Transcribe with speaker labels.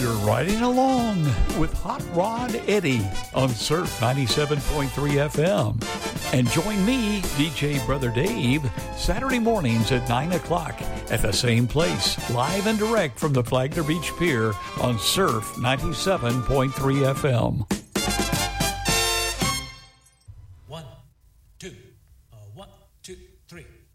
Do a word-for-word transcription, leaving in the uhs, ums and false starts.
Speaker 1: You're riding along with Hot Rod Eddie on Surf ninety-seven point three F M. And join me, D J Brother Dave, Saturday mornings at nine o'clock at the same place, live and direct from the Flagler Beach Pier on Surf ninety-seven point three F M.
Speaker 2: One, two, uh, one, two, three.